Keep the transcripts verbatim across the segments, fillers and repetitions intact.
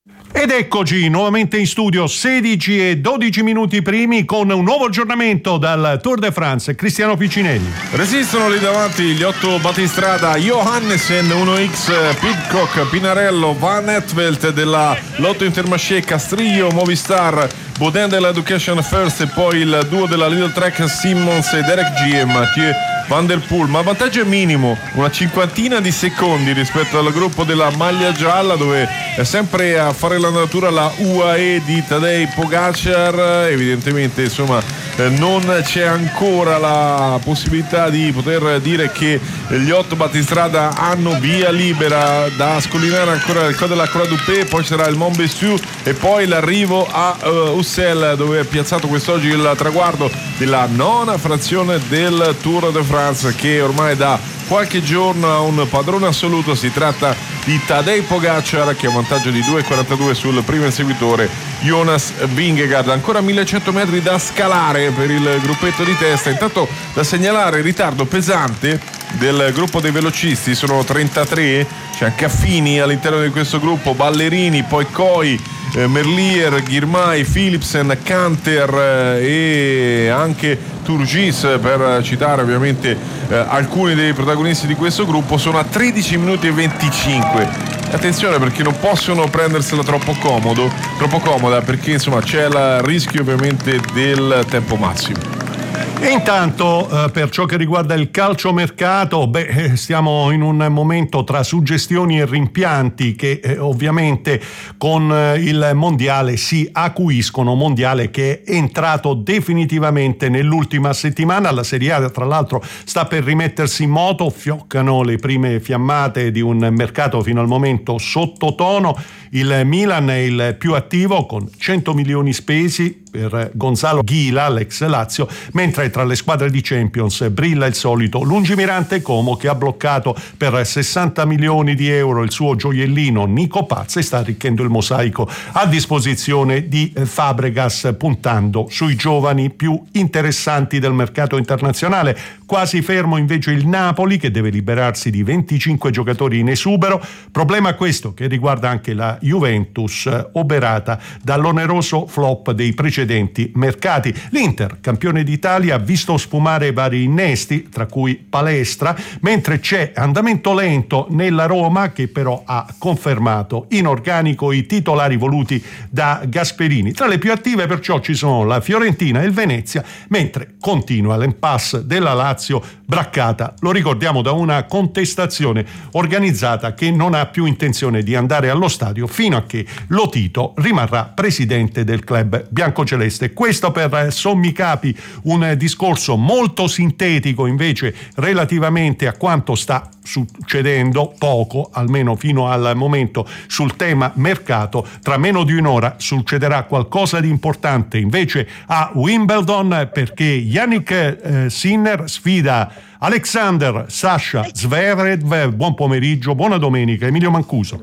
Ed eccoci nuovamente in studio, sedici e dodici minuti primi, con un nuovo aggiornamento dal Tour de France. Cristiano Piccinelli. Resistono lì davanti gli otto battistrada: Johannessen, uno X, Pidcock, Pinarello, Van Etvelt della Lotto Intermarché, Castrillo, Movistar, Baudin della Education First e poi il duo della Lidl Trek, Simmons e Derek G e Mathieu Van Der Poel, ma il vantaggio è minimo, una cinquantina di secondi rispetto al gruppo della maglia gialla, dove è sempre a fare l'andatura la U A E di Tadej Pogacar. Evidentemente insomma eh, non c'è ancora la possibilità di poter dire che gli otto battistrada hanno via libera da scollinare ancora il Col della Croix du Pe, poi sarà il Mont Bessieux e poi l'arrivo a uh, Ussel, dove è piazzato quest'oggi il traguardo della nona frazione del Tour de France, che ormai da qualche giorno ha un padrone assoluto. Si tratta di Tadej Pogacar, che ha un vantaggio di due virgola quarantadue sul primo inseguitore Jonas Vingegaard. Ancora millecento metri da scalare per il gruppetto di testa. Intanto da segnalare il ritardo pesante del gruppo dei velocisti, sono trentatré, c'è anche Affini all'interno di questo gruppo, Ballerini, poi Coi, eh, Merlier, Girmay, Philipsen, Canter eh, e anche Turgis, per citare ovviamente eh, alcuni dei protagonisti di questo gruppo. Sono a tredici minuti e venticinque. Attenzione, perché non possono prendersela troppo comodo, troppo comoda, perché insomma c'è il rischio ovviamente del tempo massimo. E intanto eh, per ciò che riguarda il calciomercato, beh, stiamo in un momento tra suggestioni e rimpianti che eh, ovviamente con eh, il mondiale si acuiscono. Mondiale che è entrato definitivamente nell'ultima settimana. La Serie A tra l'altro sta per rimettersi in moto, fioccano le prime fiammate di un mercato fino al momento sottotono. Il Milan è il più attivo con cento milioni spesi per Gonzalo Ghila, l'ex Lazio, mentre tra le squadre di Champions brilla il solito lungimirante Como, che ha bloccato per sessanta milioni di euro il suo gioiellino Nico Paz e sta arricchendo il mosaico a disposizione di Fabregas, puntando sui giovani più interessanti del mercato internazionale. Quasi fermo invece il Napoli, che deve liberarsi di venticinque giocatori in esubero. Problema questo che riguarda anche la Juventus, oberata dall'oneroso flop dei precedenti mercati. L'Inter, campione d'Italia, ha visto sfumare vari innesti, tra cui Palestra, mentre c'è andamento lento nella Roma, che però ha confermato in organico i titolari voluti da Gasperini. Tra le più attive perciò ci sono la Fiorentina e il Venezia, mentre continua l'impasse della Lazio, braccata, lo ricordiamo, da una contestazione organizzata che non ha più intenzione di andare allo stadio fino a che Lotito rimarrà presidente del club biancoceleste. Questo per sommi capi un discorso molto sintetico invece relativamente a quanto sta succedendo, poco almeno fino al momento, sul tema mercato. Tra meno di un'ora succederà qualcosa di importante invece a Wimbledon, perché Yannick eh, Sinner sfida Alexander Sasha Zverev. Buon pomeriggio, buona domenica, Emilio Mancuso.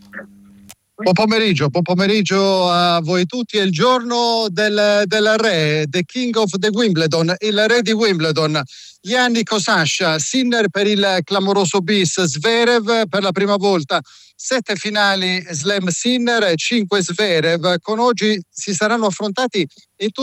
Buon pomeriggio, buon pomeriggio a voi tutti. È il giorno del, del re, the king of the Wimbledon, il re di Wimbledon. Yannick Sasha, Sinner per il clamoroso bis, Zverev per la prima volta. Sette finali slam Sinner, cinque Zverev. Con oggi si saranno affrontati in tutti